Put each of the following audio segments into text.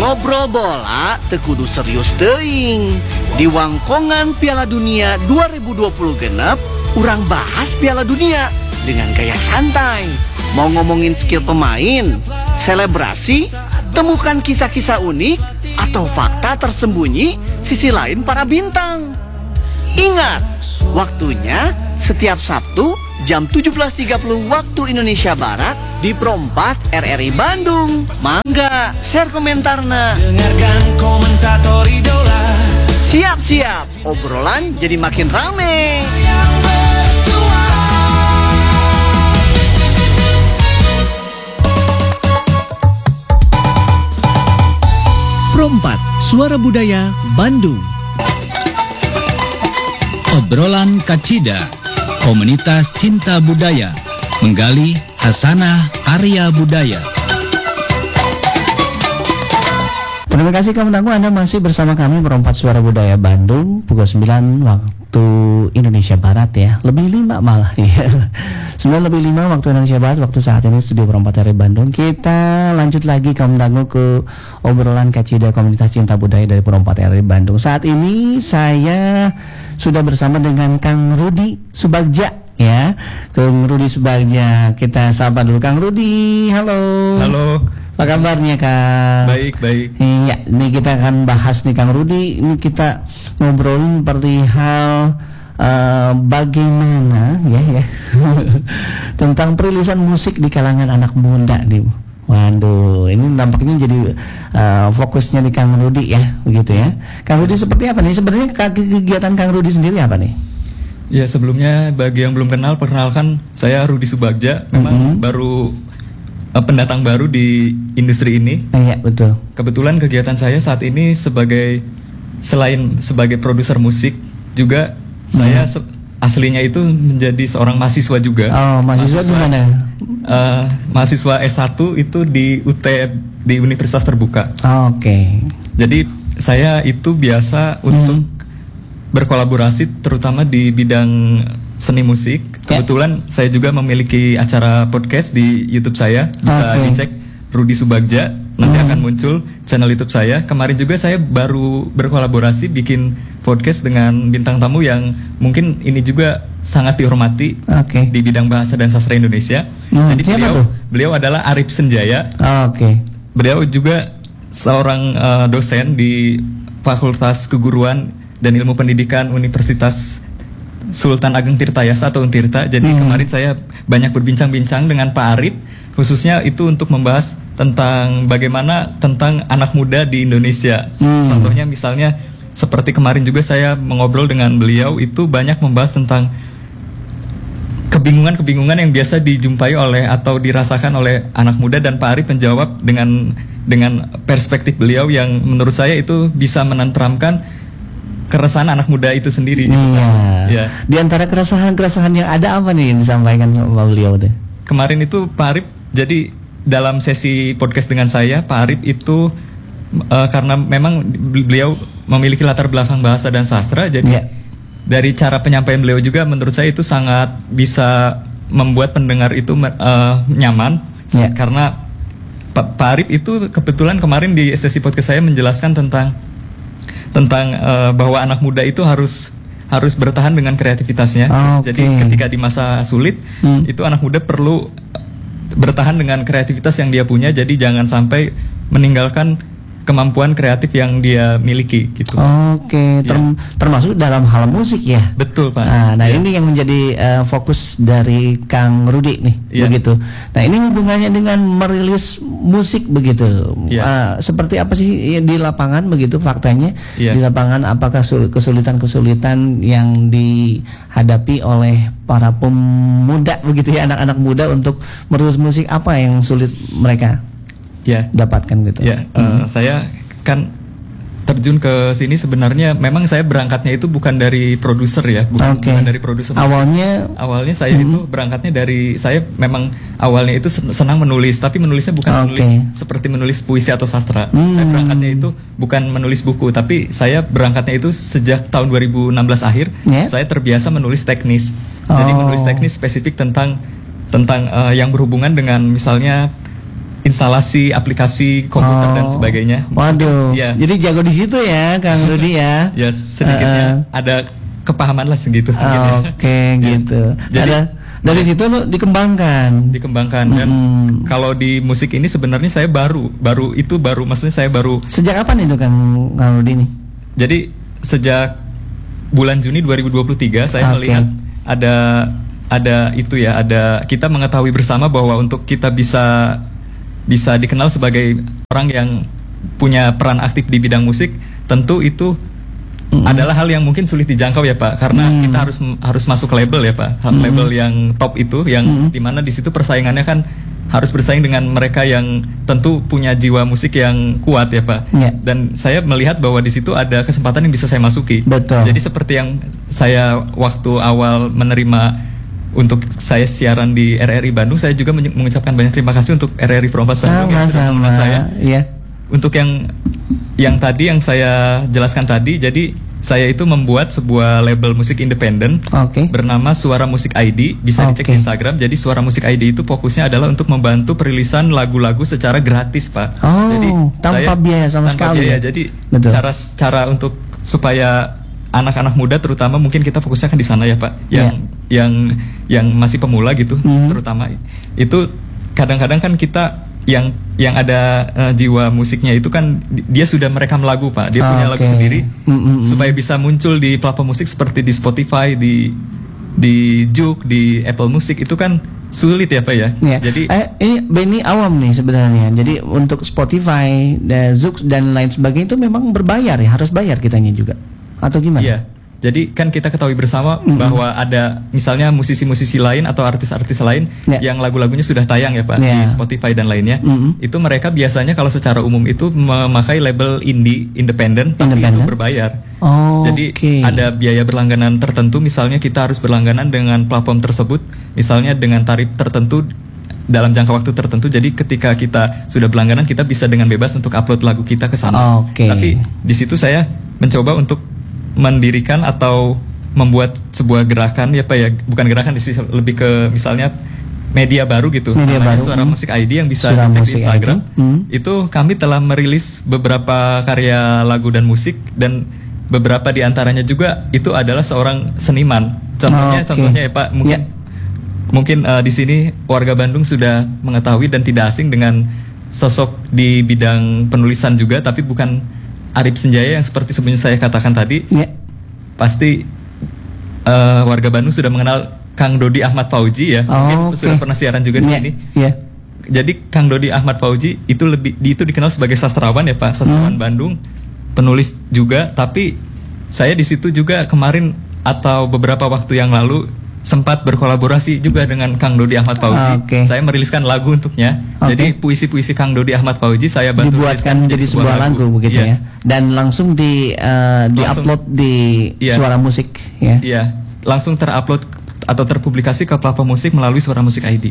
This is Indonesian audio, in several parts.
Ngobrol bola tekudu serius teuing. Di wangkongan Piala Dunia 2020 genep, urang bahas Piala Dunia dengan gaya santai. Mau ngomongin skill pemain, selebrasi, temukan kisah-kisah unik, atau fakta tersembunyi sisi lain para bintang. Ingat, waktunya setiap Sabtu jam 17.30 waktu Indonesia Barat di Pro 4 RRI Bandung. Mangga share komentarna. Dengarkan komentator idola. Siap-siap, obrolan jadi makin rame. Pro 4 Suara Budaya Bandung. Obrolan Kacida, komunitas cinta budaya, menggali hasanah karya budaya. Terima kasih kamu tangguh, Anda masih bersama kami Pro 4 Suara Budaya Bandung, pukul 9 waktu Indonesia Barat ya. Lebih 5 malah ya. 9 lebih 5 waktu Indonesia Barat, waktu saat ini studio Pro 4 RRI Bandung. Kita lanjut lagi kamu tangguh ke obrolan Kacida komunitas cinta budaya dari Pro 4 RRI Bandung. Saat ini saya sudah bersama dengan Kang Rudi Subagja ya. Kang Rudi Subagja, kita sapa dulu Kang Rudi. Halo. Halo. Apa kabarnya Kang? Baik. Iya, ini kita akan bahas nih Kang Rudi. Ini kita ngobrolin perihal bagaimana ya tentang perilisan musik di kalangan anak muda nih. Waduh, ini nampaknya jadi fokusnya di Kang Rudi ya, begitu ya. Kang Rudi seperti apa nih? Sebenarnya kegiatan Kang Rudi sendiri apa nih? Ya, sebelumnya bagi yang belum kenal, perkenalkan saya Rudi Subagja. Memang baru pendatang baru di industri ini. Iya, betul. Kebetulan kegiatan saya saat ini selain sebagai produser musik, juga saya aslinya itu menjadi seorang mahasiswa juga. Oh, mahasiswa di mana? Mahasiswa S1 itu di di Universitas Terbuka. Oke. Jadi saya itu biasa untuk berkolaborasi terutama di bidang seni musik. Kebetulan saya juga memiliki acara podcast di YouTube saya, bisa dicek Rudi Subagja. Nanti akan muncul channel YouTube saya. Kemarin juga saya baru berkolaborasi bikin podcast dengan bintang tamu yang mungkin ini juga sangat dihormati di bidang bahasa dan sastra Indonesia. Jadi beliau adalah Arif Senjaya. Beliau juga seorang dosen di Fakultas Keguruan dan Ilmu Pendidikan Universitas Sultan Ageng Tirtayasa atau Untirta. Jadi kemarin saya banyak berbincang-bincang dengan Pak Arif, khususnya itu untuk membahas tentang bagaimana tentang anak muda di Indonesia. Contohnya misalnya seperti kemarin juga saya mengobrol dengan beliau, itu banyak membahas tentang kebingungan-kebingungan yang biasa dijumpai oleh atau dirasakan oleh anak muda, dan Pak Arif menjawab dengan perspektif beliau yang menurut saya itu bisa menenteramkan keresahan anak muda itu sendiri. Iya. Di antara keresahan-keresahan yang ada apa nih yang disampaikan sama beliau deh? Kemarin itu Pak Arif, jadi dalam sesi podcast dengan saya, Pak Arif itu karena memang beliau memiliki latar belakang bahasa dan sastra, jadi dari cara penyampaian beliau juga menurut saya itu sangat bisa membuat pendengar itu nyaman. Karena Pak Arif itu kebetulan kemarin di sesi podcast saya menjelaskan tentang bahwa anak muda itu harus bertahan dengan kreativitasnya. Jadi ketika di masa sulit itu anak muda perlu bertahan dengan kreativitas yang dia punya. Jadi jangan sampai meninggalkan kemampuan kreatif yang dia miliki gitu. Termasuk dalam hal musik ya. Betul Pak. Nah ini yang menjadi fokus dari Kang Rudi nih, begitu. Nah ini hubungannya dengan merilis musik begitu. Seperti apa sih di lapangan begitu faktanya? Di lapangan apakah kesulitan-kesulitan yang dihadapi oleh para pemuda begitu ya, anak-anak muda untuk merilis musik, apa yang sulit mereka dapatkan gitu? Saya kan terjun ke sini sebenarnya memang saya berangkatnya itu bukan dari produser ya, bukan dari produser. Awalnya saya itu berangkatnya dari, saya memang awalnya itu senang menulis, tapi menulisnya bukan menulis seperti menulis puisi atau sastra. Saya berangkatnya itu bukan menulis buku, tapi saya berangkatnya itu sejak tahun 2016 akhir saya terbiasa menulis teknis. Jadi menulis teknis spesifik tentang yang berhubungan dengan misalnya instalasi aplikasi komputer dan sebagainya. Waduh. Ya. Jadi jago di situ ya, Kang Rudi ya. Ya sedikitnya ada kepahaman lah segitu. mungkin ya. Oke, gitu. Jadi- Dari situ lu dikembangkan. Dan kalau di musik ini sebenarnya saya baru maksudnya saya baru. Sejak kapan itu Kang Rudi nih? Jadi sejak bulan Juni 2023 saya Oke. melihat ada kita mengetahui bersama bahwa untuk kita bisa dikenal sebagai orang yang punya peran aktif di bidang musik, tentu itu adalah hal yang mungkin sulit dijangkau ya Pak, karena kita harus masuk label ya Pak, label yang top itu, yang dimana di situ persaingannya kan harus bersaing dengan mereka yang tentu punya jiwa musik yang kuat ya Pak. Ya. Dan saya melihat bahwa di situ ada kesempatan yang bisa saya masuki. Betul. Jadi seperti yang saya waktu awal menerima untuk saya siaran di RRI Bandung, saya juga mengucapkan banyak terima kasih untuk RRI Perompat Bandung yang sudah mengundang saya. Iya. Untuk yang tadi yang saya jelaskan tadi, jadi saya itu membuat sebuah label musik independen Oke. bernama Suara Musik ID, bisa dicek Oke. di Instagram. Jadi Suara Musik ID itu fokusnya adalah untuk membantu perilisan lagu-lagu secara gratis, Pak. Oh, Jadi tanpa biaya sama tanpa sekali biaya. ya? Jadi Betul. cara untuk supaya anak-anak muda terutama mungkin kita fokusnya kan di sana ya, Pak. Yang masih pemula gitu, terutama itu kadang-kadang kan kita yang ada jiwa musiknya itu kan dia sudah merekam lagu Pak, dia punya lagu sendiri supaya bisa muncul di platform musik seperti di Spotify, di Juke, di Apple Music itu kan sulit ya Pak ya. Ya. Jadi ini Benny awam nih sebenarnya. Jadi untuk Spotify, Zoox dan lain sebagainya itu memang berbayar ya, harus bayar kitanya juga atau gimana? iya. Jadi kan kita ketahui bersama bahwa ada misalnya musisi-musisi lain atau artis-artis lain yang lagu-lagunya sudah tayang ya Pak di Spotify dan lainnya. Itu mereka biasanya kalau secara umum itu memakai label independen tapi itu berbayar. Jadi ada biaya berlangganan tertentu, misalnya kita harus berlangganan dengan platform tersebut, misalnya dengan tarif tertentu dalam jangka waktu tertentu. Jadi ketika kita sudah berlangganan kita bisa dengan bebas untuk upload lagu kita ke sana. Tapi di situ saya mencoba untuk mendirikan atau membuat sebuah gerakan ya Pak ya, bukan gerakan lebih ke misalnya media baru gitu, namanya Suara Musik ID yang bisa dicek di Instagram. Itu kami telah merilis beberapa karya lagu dan musik, dan beberapa di antaranya juga itu adalah seorang seniman. Contohnya ya Pak, mungkin di sini warga Bandung sudah mengetahui dan tidak asing dengan sosok di bidang penulisan juga, tapi bukan Arif Senjaya yang seperti sebelumnya saya katakan tadi. Pasti warga Bandung sudah mengenal Kang Dodi Ahmad Fauji ya. Mungkin sudah pernah siaran juga di sini. Jadi Kang Dodi Ahmad Fauji itu dikenal sebagai sastrawan ya Pak, sastrawan Bandung, penulis juga. Tapi saya di situ juga kemarin atau beberapa waktu yang lalu sempat berkolaborasi juga dengan Kang Dodi Ahmad Fauji. Saya meriliskan lagu untuknya. Jadi puisi-puisi Kang Dodi Ahmad Fauji saya bantu dibuatkan menjadi sebuah lagu begitu ya. Dan langsung di-upload di Suara Musik ya. Iya, langsung terupload atau terpublikasi ke platform musik melalui Suara Musik ID.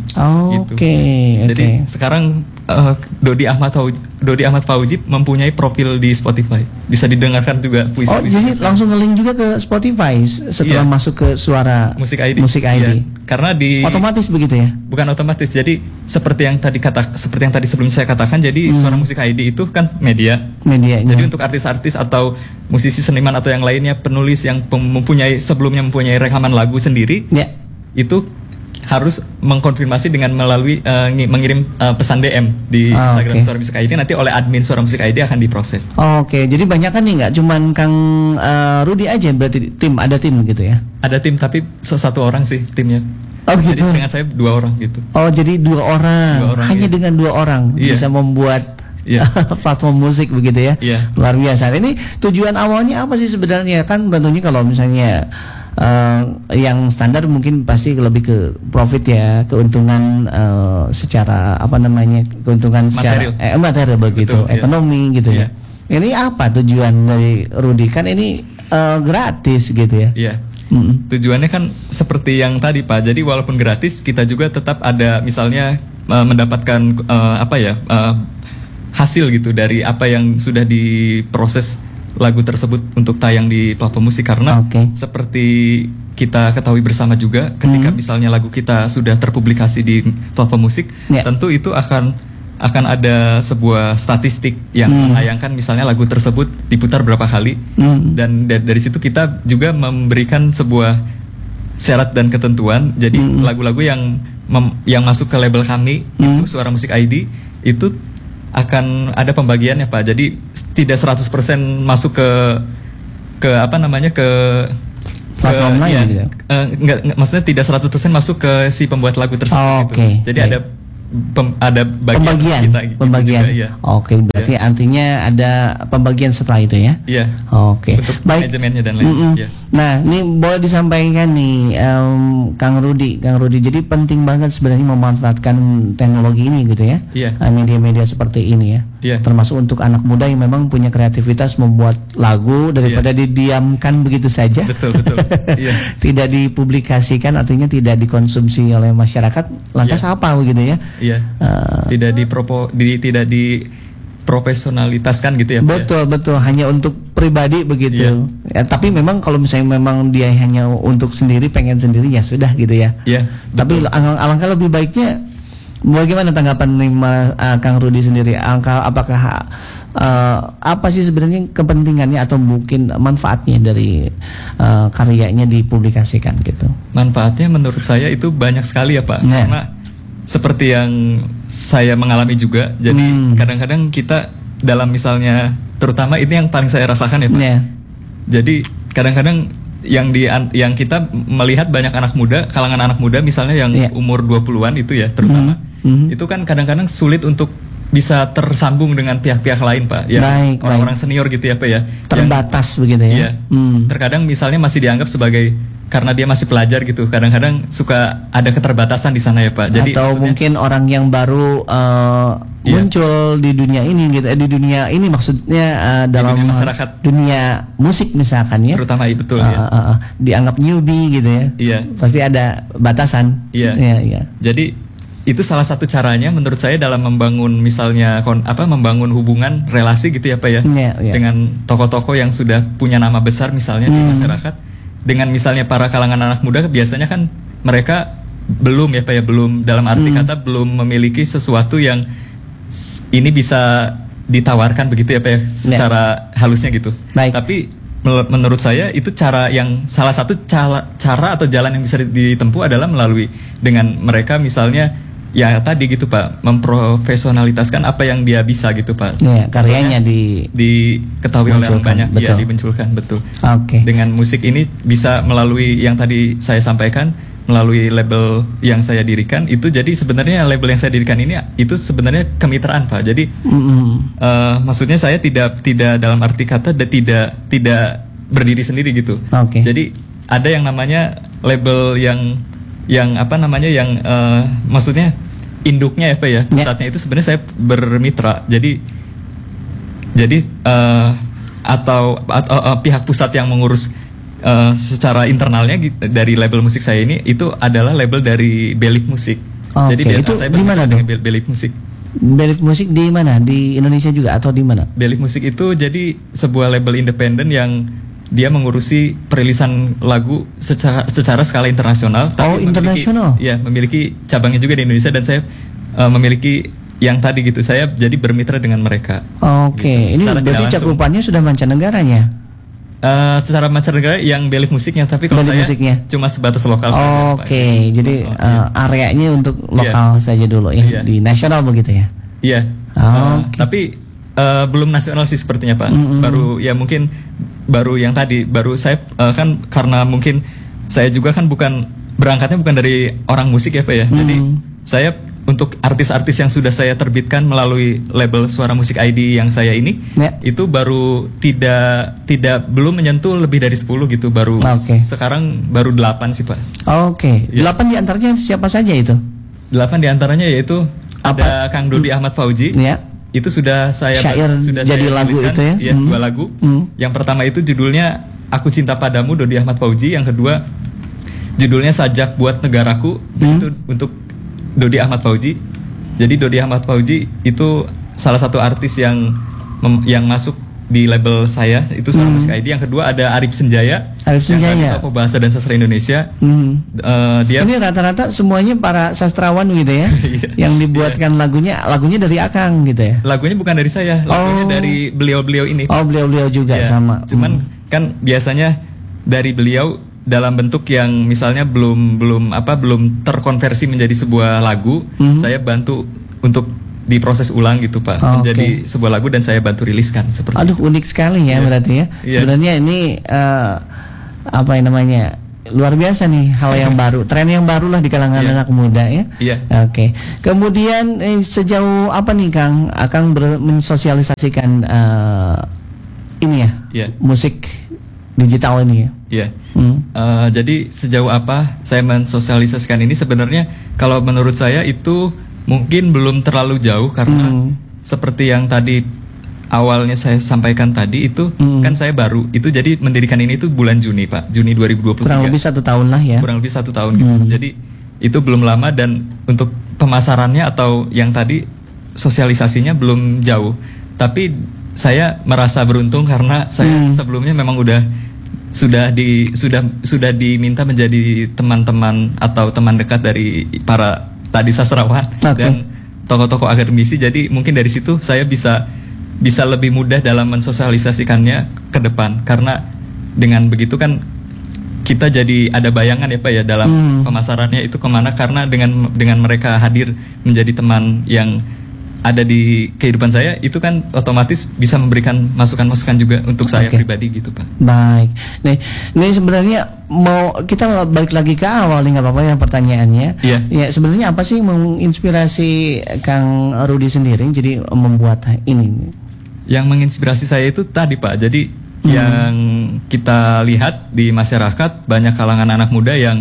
Jadi sekarang Dodi Ahmad Fauji mempunyai profil di Spotify. Bisa didengarkan juga puisi-puisi. Jadi langsung nge-link juga ke Spotify setelah masuk ke Suara Musik ID. Karena otomatis begitu ya? Bukan otomatis. Jadi seperti yang tadi sebelum saya katakan, jadi Suara Musik ID itu kan media. Jadi untuk artis-artis atau musisi seniman atau yang lainnya, penulis yang sebelumnya mempunyai rekaman lagu sendiri, itu harus mengkonfirmasi dengan mengirim pesan DM di Instagram Suara Musik ID, nanti oleh admin Suara Musik ID akan diproses. Jadi banyak kan nih, nggak cuman Kang Rudi aja, berarti ada tim gitu ya? Ada tim, tapi satu orang sih timnya. Jadi dengan saya 2 orang gitu. Jadi 2 orang. Hanya dengan 2 orang bisa membuat platform musik begitu ya. Luar biasa. Ini tujuan awalnya apa sih sebenarnya? Kan tentunya kalau misalnya yang standar mungkin pasti lebih ke profit ya, keuntungan secara keuntungan secara material begitu. Betul, ekonomi gitu ya. Ini apa tujuan dari Rudi? Kan ini gratis gitu ya. Tujuannya kan seperti yang tadi Pak. Jadi walaupun gratis, kita juga tetap ada misalnya mendapatkan hasil gitu dari apa yang sudah diproses lagu tersebut untuk tayang di platform musik. Karena seperti kita ketahui bersama juga, ketika misalnya lagu kita sudah terpublikasi di platform musik, tentu itu akan akan ada sebuah statistik yang menayangkan misalnya lagu tersebut diputar berapa kali, dan dari situ kita juga memberikan sebuah syarat dan ketentuan. Jadi lagu-lagu yang masuk ke label kami itu Suara Musik ID itu akan ada pembagiannya Pak. Jadi tidak 100% masuk ke apa namanya ke platform lain gitu. Enggak, maksudnya tidak 100% masuk ke si pembuat lagu tersebut gitu. Jadi baik. ada pembagian kita gitu pembagian. juga, iya. Oke, berarti artinya ada pembagian setelah itu ya. Iya. Oke. Untuk Baik. manajemennya dan lain. Iya. Nah, ini boleh disampaikan nih, Kang Rudi. Jadi penting banget sebenarnya memanfaatkan teknologi ini gitu ya. Iya. Media-media seperti ini ya. Iya. Termasuk untuk anak muda yang memang punya kreativitas membuat lagu daripada didiamkan begitu saja. Betul. Iya. Tidak dipublikasikan, artinya tidak dikonsumsi oleh masyarakat. Lantas apa begitu ya? Iya. Tidak diprofesionalitaskan gitu ya. Pak, Betul, hanya untuk pribadi begitu. Ya, tapi memang kalau misalnya memang dia hanya untuk sendiri, pengen sendiri ya sudah gitu ya. Iya. Tapi alangkah lebih baiknya, bagaimana tanggapan Kang Rudi sendiri? Apakah apa sih sebenarnya kepentingannya atau mungkin manfaatnya dari karyanya dipublikasikan gitu? Manfaatnya menurut saya itu banyak sekali ya Pak. Nah. Karena seperti yang saya mengalami juga. Jadi kadang-kadang kita dalam misalnya, terutama ini yang paling saya rasakan ya Pak. Yeah. Jadi kadang-kadang yang kita melihat banyak anak muda, kalangan anak muda misalnya yang umur 20-an itu ya terutama. Itu kan kadang-kadang sulit untuk bisa tersambung dengan pihak-pihak lain Pak. Ya, orang-orang senior gitu ya Pak ya. Terbatas begitu ya. Iya. Terkadang misalnya masih dianggap sebagai, karena dia masih pelajar gitu, kadang-kadang suka ada keterbatasan di sana ya Pak. Jadi atau mungkin orang yang baru muncul di dunia ini gitu, di dunia ini maksudnya dalam dunia masyarakat, dunia musik misalkan ya. Terutama betul ya. Dianggap newbie gitu ya. Iya. Pasti ada batasan. Iya. Iya. Jadi itu salah satu caranya menurut saya dalam membangun misalnya membangun hubungan relasi gitu ya Pak ya. Dengan tokoh-tokoh yang sudah punya nama besar misalnya di masyarakat. Dengan misalnya para kalangan anak muda, biasanya kan mereka belum ya Pak ya, belum dalam arti kata belum memiliki sesuatu yang ini bisa ditawarkan begitu ya Pak ya, secara halusnya gitu. Baik. Tapi menurut saya itu salah satu cara atau jalan yang bisa ditempuh adalah melalui dengan mereka misalnya ya tadi gitu Pak, memprofesionalitaskan apa yang dia bisa gitu Pak. Ya, karyanya diketahui oleh orang banyak, ya dimunculkan, betul. Oke. Dengan musik ini bisa melalui yang tadi saya sampaikan, melalui label yang saya dirikan itu. Jadi sebenarnya label yang saya dirikan ini itu sebenarnya kemitraan Pak. Jadi maksudnya saya tidak dalam arti kata tidak berdiri sendiri gitu. Oke. Jadi ada yang namanya label yang maksudnya induknya ya Pak ya, pusatnya itu sebenarnya saya bermitra. Jadi atau pihak pusat yang mengurus secara internalnya dari label musik saya ini itu adalah label dari Belik Musik. Jadi itu saya di mana dong? Belik Musik. Belik Musik di mana? Di Indonesia juga atau di mana? Belik Musik itu jadi sebuah label independen yang dia mengurusi perilisan lagu secara skala internasional. Internasional. Memiliki cabangnya juga di Indonesia, dan saya memiliki yang tadi gitu. Saya jadi bermitra dengan mereka. Oke. Gitu. Ini berarti cakupannya sudah mancanegaranya. Secara mancanegara yang Belik Musiknya, tapi kalau saya cuma sebatas lokal. Oke. Jadi areanya untuk lokal saja dulu ya, di nasional begitu ya. Iya. Tapi belum nasional sih sepertinya Pak. Baru ya mungkin baru yang tadi, baru saya kan karena mungkin saya juga kan berangkatnya bukan dari orang musik ya Pak ya. Jadi saya untuk artis-artis yang sudah saya terbitkan melalui label Suara Musik ID yang saya ini, itu baru belum menyentuh lebih dari 10 gitu, baru sekarang baru 8 sih Pak. 8 diantaranya siapa saja itu? 8 diantaranya yaitu ada Kang Dodi Ahmad Fauji. Itu sudah saya jadi lagu tuliskan, itu ya. 2 lagu. Yang pertama itu judulnya Aku Cinta Padamu, Dodi Ahmad Fauji. Yang kedua judulnya Sajak Buat Negaraku, itu untuk Dodi Ahmad Fauji. Jadi Dodi Ahmad Fauji itu salah satu artis yang masuk di label saya itu Suara Musik ID. Yang kedua ada Arif Senjaya. Arif Senjaya. Yang tokoh bahasa dan sastra Indonesia. Dia Ini rata-rata semuanya para sastrawan gitu ya, yang dibuatkan lagunya dari Akang gitu ya. lagunya bukan dari saya, lagunya dari beliau-beliau ini. Oh, beliau-beliau juga Ya, sama. Cuman kan biasanya dari beliau dalam bentuk yang misalnya belum terkonversi menjadi sebuah lagu, saya bantu untuk diproses ulang gitu Pak, menjadi sebuah lagu dan saya bantu riliskan seperti. Aduh, unik sekali ya berarti ya. Sebenarnya ini apa yang namanya, luar biasa nih, hal yang baru, tren yang baru lah di kalangan anak muda ya. Oke. Kemudian sejauh apa nih Kang Akang mensosialisasikan ini ya, musik digital ini ya? Iya. Jadi sejauh apa saya mensosialisasikan ini, sebenarnya kalau menurut saya itu mungkin belum terlalu jauh karena seperti yang tadi awalnya saya sampaikan tadi itu kan saya baru itu, jadi mendirikan ini itu bulan Juni Pak, Juni 2023. Kurang lebih 1 tahun lah ya. Kurang lebih 1 tahun gitu. Jadi itu belum lama dan untuk pemasarannya atau yang tadi sosialisasinya belum jauh. Tapi saya merasa beruntung karena saya sebelumnya memang sudah diminta menjadi teman-teman atau teman dekat dari para tadi sastrawan dan tokoh-tokoh akademisi. Jadi mungkin dari situ saya bisa lebih mudah dalam mensosialisasikannya ke depan, karena dengan begitu kan kita jadi ada bayangan ya Pak ya dalam pemasarannya itu kemana, karena dengan mereka hadir menjadi teman yang ada di kehidupan saya, itu kan otomatis bisa memberikan masukan-masukan juga untuk saya pribadi gitu Pak. Baik. Nih, ini sebenarnya mau kita balik lagi ke awal nih, nggak apa-apa ya pertanyaannya. Ya, sebenarnya apa sih menginspirasi Kang Rudi sendiri jadi membuat ini? Yang menginspirasi saya itu tadi Pak. Jadi yang kita lihat di masyarakat banyak kalangan anak muda yang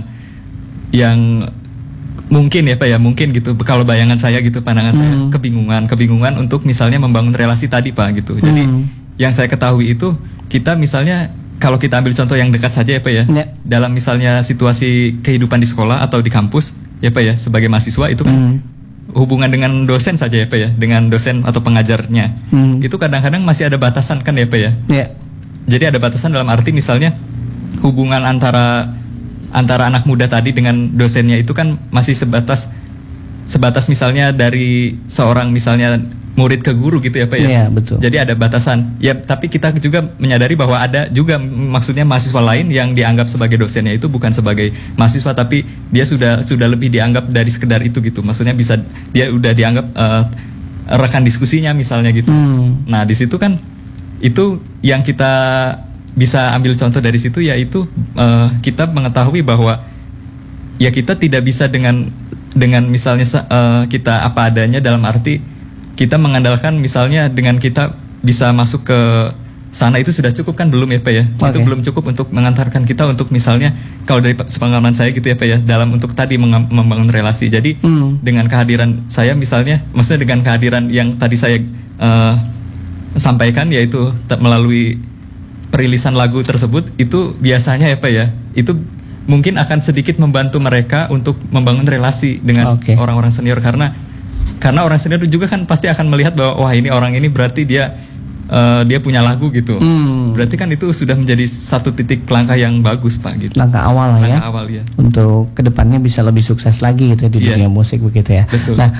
mungkin ya Pak ya, mungkin gitu kalau bayangan saya gitu, pandangan saya kebingungan untuk misalnya membangun relasi tadi Pak gitu. Jadi yang saya ketahui itu kita misalnya kalau kita ambil contoh yang dekat saja ya Pak ya, dalam misalnya situasi kehidupan di sekolah atau di kampus ya Pak ya, sebagai mahasiswa itu kan hubungan dengan dosen saja ya Pak ya, dengan dosen atau pengajarnya itu kadang-kadang masih ada batasan kan ya Pak ya. Jadi ada batasan dalam arti misalnya hubungan antara anak muda tadi dengan dosennya itu kan masih sebatas misalnya dari seorang misalnya murid ke guru gitu ya Pak ya. Iya, betul. Jadi ada batasan. Ya, tapi kita juga menyadari bahwa ada juga maksudnya mahasiswa lain yang dianggap sebagai dosennya itu bukan sebagai mahasiswa, tapi dia sudah lebih dianggap dari sekedar itu gitu. Maksudnya bisa dia udah dianggap rekan diskusinya misalnya gitu. Nah, di situ kan itu yang kita bisa ambil contoh dari situ, yaitu kita mengetahui bahwa ya kita tidak bisa dengan misalnya kita apa adanya, dalam arti kita mengandalkan misalnya dengan kita bisa masuk ke sana itu sudah cukup kan, belum ya Pak ya. Itu belum cukup untuk mengantarkan kita untuk misalnya kalau dari sepengalaman saya gitu ya Pak ya, dalam untuk tadi membangun relasi. Jadi dengan kehadiran saya misalnya, maksudnya dengan kehadiran yang tadi saya sampaikan, yaitu melalui perilisan lagu tersebut, itu biasanya ya Pak ya, itu mungkin akan sedikit membantu mereka untuk membangun relasi dengan orang-orang senior, karena orang senior juga kan pasti akan melihat bahwa wah ini orang ini berarti dia punya lagu gitu. Berarti kan itu sudah menjadi satu titik langkah yang bagus Pak gitu. Langkah awal lah ya. Langkah awal ya. Untuk kedepannya bisa lebih sukses lagi gitu di dunia musik begitu ya. Betul. Nah,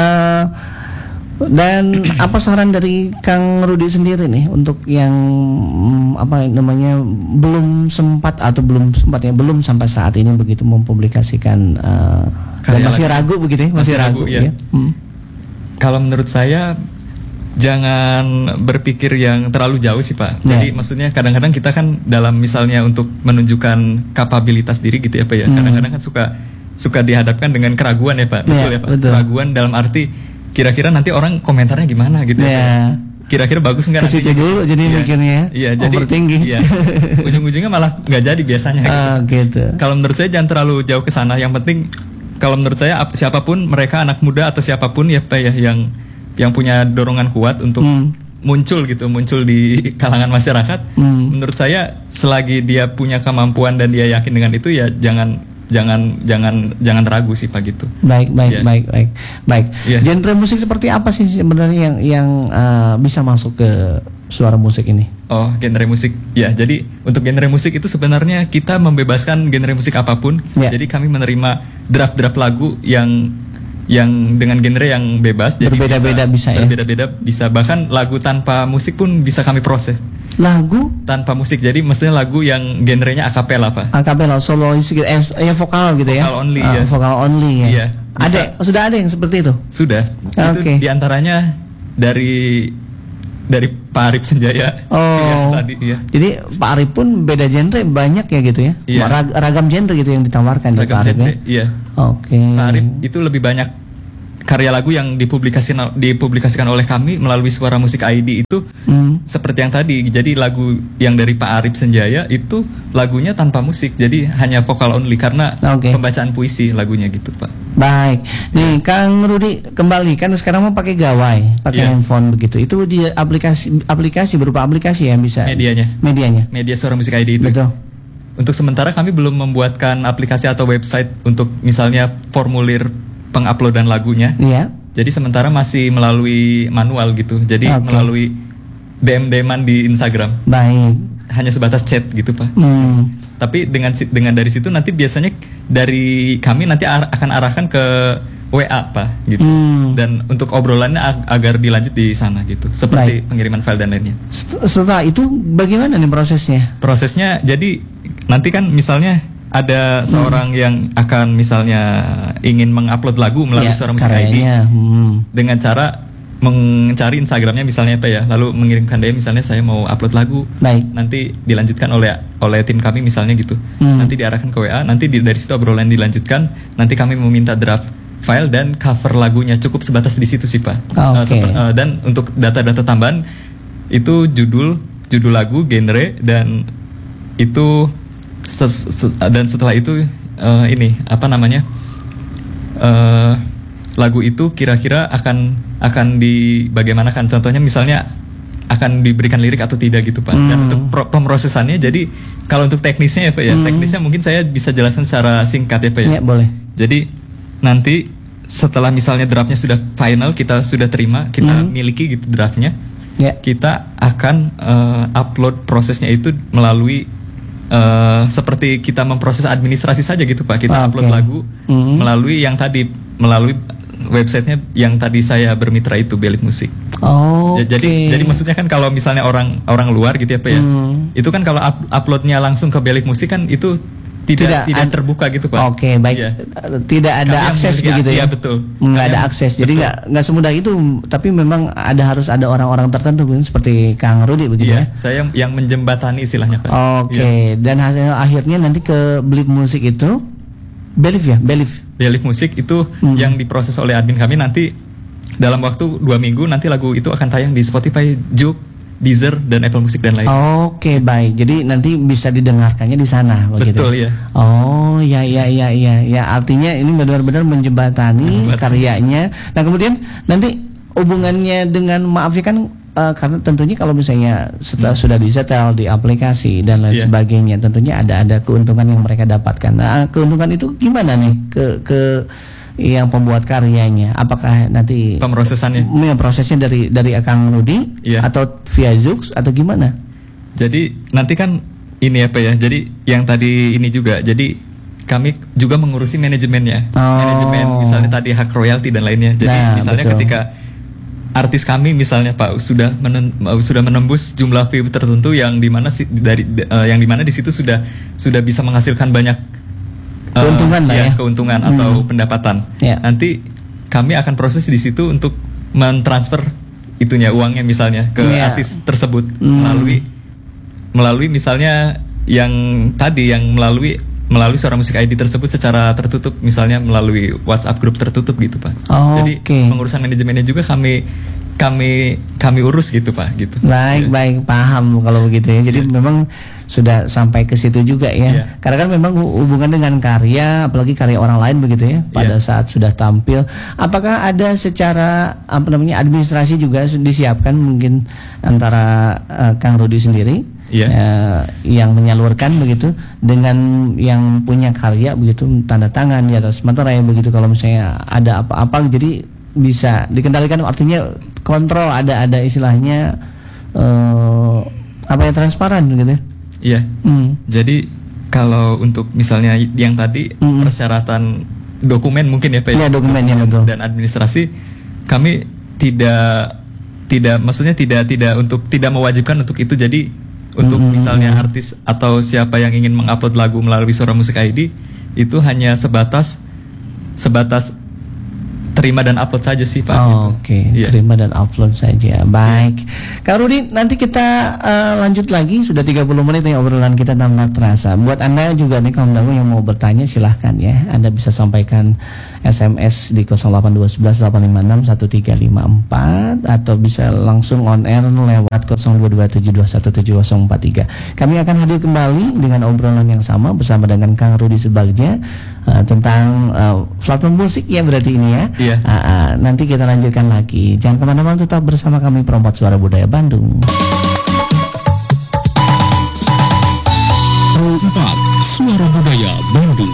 dan apa saran dari Kang Rudi sendiri nih untuk yang apa namanya belum sempat belum sampai saat ini begitu mempublikasikan dan masih ragu begitu ya, masih ragu ya. Kalau menurut saya jangan berpikir yang terlalu jauh sih Pak. Jadi maksudnya kadang-kadang kita kan dalam misalnya untuk menunjukkan kapabilitas diri gitu ya Pak ya. Kadang-kadang kan suka dihadapkan dengan keraguan ya Pak. Betul ya Pak. Betul. Keraguan dalam arti kira-kira nanti orang komentarnya gimana gitu ya. Kira-kira bagus nggak nanti? Kesitu dulu jadi mikirnya. Iya, jadi overtinggi. Iya. Ujung-ujungnya malah nggak jadi biasanya gitu. Kalau menurut saya jangan terlalu jauh ke sana. Yang penting kalau menurut saya siapapun mereka, anak muda atau siapapun ya Pak ya, yang punya dorongan kuat untuk muncul di kalangan masyarakat. Menurut saya selagi dia punya kemampuan dan dia yakin dengan itu, ya jangan jangan ragu sih Pak gitu. Baik. Iya. Iya. Genre musik seperti apa sih sebenarnya yang bisa masuk ke suara musik ini? Oh, genre musik. Ya, jadi untuk genre musik itu sebenarnya kita membebaskan genre musik apapun. Ya. Jadi kami menerima draft lagu yang dengan genre yang bebas. Jadi Berbeda-beda bisa ya? Berbeda-beda bisa. Bahkan lagu tanpa musik pun bisa kami proses. Lagu Tanpa musik. Jadi maksudnya lagu yang genrenya akapela, Pak. akapela, solois gitu, ya vokal gitu ya? Vokal only, ya. Vokal only ya. Iya, bisa. Sudah ada yang seperti itu? Sudah. Oke. Itu diantaranya dari Pak Arif Senjaya. Oh. Yang tadi ya. Jadi Pak Arif pun beda genre banyak ya gitu ya? Iya. Ragam genre gitu yang ditawarkan di Pak Ragam Arif ya? genre, iya. Oke. Pak Arif itu lebih banyak karya lagu yang dipublikasikan oleh kami melalui Suara Musik ID itu seperti yang tadi. Jadi lagu yang dari Pak Arif Senjaya itu lagunya tanpa musik, jadi hanya vokal only karena Oke. pembacaan puisi lagunya gitu Pak. Baik. Nih Kang Rudi kembali kan sekarang mau pakai gawai, pakai Iya. handphone begitu. Itu dia aplikasi berupa aplikasi yang bisa medianya. Media Suara Musik ID itu. Betul. Untuk sementara kami belum membuatkan aplikasi atau website untuk misalnya formulir penguploadan lagunya. Iya. Jadi sementara masih melalui manual gitu. Jadi Oke. melalui DM-an di Instagram. Baik. Hanya sebatas chat gitu Pak. Hmm. Tapi dengan dari situ nanti biasanya dari kami nanti akan arahkan ke WA Pak gitu. Dan untuk obrolannya agar dilanjut di sana gitu. Seperti pengiriman file dan lainnya. Setelah itu bagaimana nih prosesnya? Prosesnya jadi nanti kan misalnya ada seorang yang akan misalnya ingin mengupload lagu melalui Suara Musik ID dengan cara mencari Instagramnya misalnya apa ya, lalu mengirimkan DM misalnya saya mau upload lagu. Baik. Nanti dilanjutkan oleh tim kami misalnya gitu. Nanti diarahkan ke WA, nanti dari situ obrolan dilanjutkan, nanti kami meminta draft file dan cover lagunya, cukup sebatas di situ sih Pak. Oke. Dan untuk data-data tambahan itu judul lagu, genre dan itu dan setelah itu ini apa namanya lagu itu kira-kira akan dibagaimanakan, contohnya misalnya akan diberikan lirik atau tidak gitu Pak. Dan untuk pemrosesannya, jadi kalau untuk teknisnya ya Pak ya, teknisnya mungkin saya bisa jelaskan secara singkat ya Pak ya. Iya boleh. Jadi nanti setelah misalnya draftnya sudah final, kita sudah terima, kita miliki gitu draftnya, kita akan upload prosesnya itu melalui seperti kita memproses administrasi saja gitu Pak. Kita upload lagu melalui websitenya yang tadi saya bermitra itu, Belit Musik. Jadi maksudnya kan kalau misalnya orang luar gitu ya Pak ya, itu kan kalau uploadnya langsung ke Belit Musik kan itu tidak terbuka gitu Pak. Oke, baik. Iya. Tidak ada akses begitu ya. Iya betul. Nggak ada akses. Jadi nggak semudah itu. Tapi memang harus ada orang-orang tertentu seperti Kang Rudi begitu ya. Saya yang menjembatani istilahnya Pak. Oke. Dan hasil akhirnya nanti ke Belit Musik itu Belit Musik itu yang diproses oleh admin kami, nanti dalam waktu 2 minggu nanti lagu itu akan tayang di Spotify, Juke, Deezer dan Apple Music dan lain. Oke, baik. Jadi nanti bisa didengarkannya di sana begitu. Betul ya. Oh, ya. Artinya ini benar-benar menjembatani karyanya. Nah, kemudian nanti hubungannya dengan, maaf ya kan, karena tentunya kalau misalnya setelah sudah disetel di aplikasi dan lain sebagainya, tentunya ada keuntungan yang mereka dapatkan. Nah, keuntungan itu gimana nih ke yang pembuat karyanya? Apakah nanti pemrosesannya? Prosesnya dari Kang Rudi atau via Zoox atau gimana? Jadi nanti kan ini apa ya? Jadi yang tadi ini juga. Jadi kami juga mengurusi manajemennya. Manajemen misalnya tadi hak royalti dan lainnya. Jadi misalnya ketika artis kami misalnya Pak sudah menembus jumlah view tertentu yang dimana di situ sudah bisa menghasilkan banyak keuntungan keuntungan atau pendapatan. Nanti kami akan proses di situ untuk mentransfer itunya, uangnya misalnya ke artis tersebut melalui misalnya yang tadi yang melalui Suara Musik ID tersebut secara tertutup, misalnya melalui WhatsApp grup tertutup gitu Pak. Jadi pengurusan manajemennya juga kami urus gitu Pak gitu. Baik, paham kalau begitu ya. Jadi memang sudah sampai ke situ juga ya. Iya. Karena kan memang hubungan dengan karya, apalagi karya orang lain begitu ya. Pada saat sudah tampil, apakah ada secara administrasi juga disiapkan mungkin antara Kang Rudi sendiri yang menyalurkan begitu dengan yang punya karya begitu, tanda tangan di atas materai begitu, kalau misalnya ada apa-apa jadi bisa dikendalikan, artinya kontrol, ada istilahnya transparan gitu. Iya. Jadi kalau untuk misalnya yang tadi persyaratan dokumen mungkin ya Pak. Iya, dokumen ya, betul. Dan administrasi kami maksudnya tidak untuk tidak mewajibkan untuk itu. Jadi untuk misalnya artis atau siapa yang ingin mengupload lagu melalui Suara Musik ID itu hanya sebatas terima dan upload saja sih Pak. Oke. Terima dan upload saja. Baik, Kak Rudi, nanti kita lanjut lagi. Sudah 30 menit nih obrolan kita tanpa terasa. Buat Anda juga nih kaum dangu yang mau bertanya, silahkan ya. Anda bisa sampaikan SMS di 08211561354 atau bisa langsung on air lewat 0227217043. Kami akan hadir kembali dengan obrolan yang sama bersama dengan Kang Rudi Subagja tentang platform musik ya berarti ini ya. Iya. Nanti kita lanjutkan lagi. Jangan kemana-mana, tetap bersama kami Perompak Suara Budaya Bandung. Perompak Suara Budaya Bandung.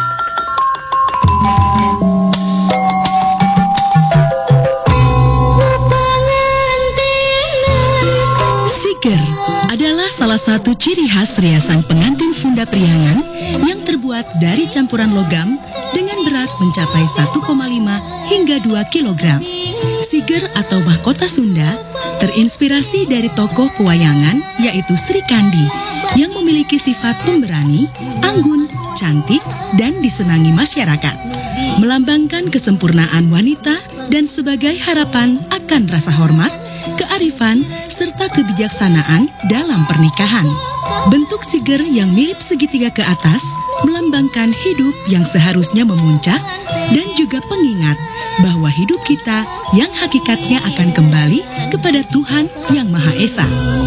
Siger adalah salah satu ciri khas riasan pengantin Sunda Priangan yang terbuat dari campuran logam dengan berat mencapai 1,5 hingga 2 kg. Siger atau mahkota Sunda terinspirasi dari tokoh pewayangan yaitu Sri Kandi yang memiliki sifat pemberani, anggun, cantik, dan disenangi masyarakat. Melambangkan kesempurnaan wanita dan sebagai harapan akan rasa hormat, kearifan, serta kebijaksanaan dalam pernikahan. Bentuk siger yang mirip segitiga ke atas melambangkan hidup yang seharusnya memuncak dan juga pengingat bahwa hidup kita yang hakikatnya akan kembali kepada Tuhan Yang Maha Esa.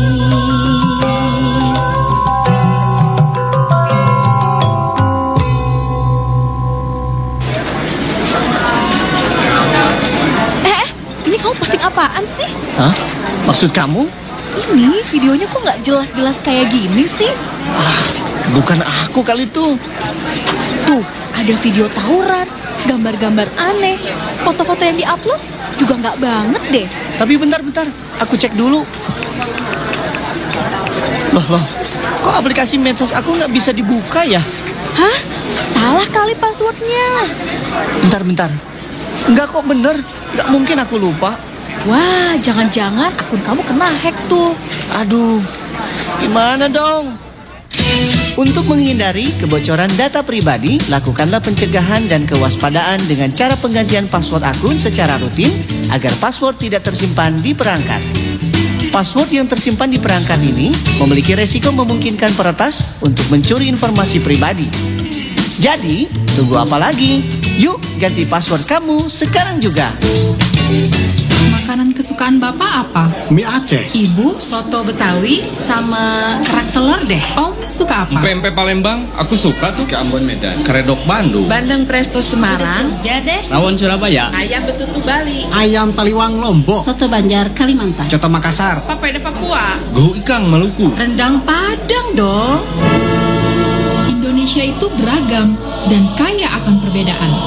Ini kamu posting apaan sih? Hah? Maksud kamu? Ini videonya kok nggak jelas-jelas kayak gini sih? Bukan aku kali itu. Tuh, ada video tawuran, gambar-gambar aneh, foto-foto yang diupload juga nggak banget deh. Tapi bentar, aku cek dulu. Loh, kok aplikasi medsos aku nggak bisa dibuka ya? Hah? Salah kali passwordnya. Bentar. Enggak kok, bener. Nggak mungkin aku lupa. Wah, jangan-jangan akun kamu kena hack tuh. Aduh, gimana dong? Untuk menghindari kebocoran data pribadi, lakukanlah pencegahan dan kewaspadaan dengan cara penggantian password akun secara rutin agar password tidak tersimpan di perangkat. Password yang tersimpan di perangkat ini memiliki resiko memungkinkan peretas untuk mencuri informasi pribadi. Jadi, tunggu apa lagi? Yuk, ganti password kamu sekarang juga. Makanan kesukaan Bapak apa? Mie Aceh. Ibu? Soto Betawi sama kerak telur deh. Om suka apa? Pempek Palembang, aku suka tuh. Ke Ambon Medan. Keredok Bandung. Bandeng Presto Semarang. Jadeh. Rawon Surabaya. Ayam betutu Bali. Ayam Taliwang Lombok. Soto Banjar Kalimantan. Coto Makassar. Papeda Papua. Gohu Ikang Maluku. Rendang Padang dong. Indonesia itu beragam dan kaya akan perbedaan.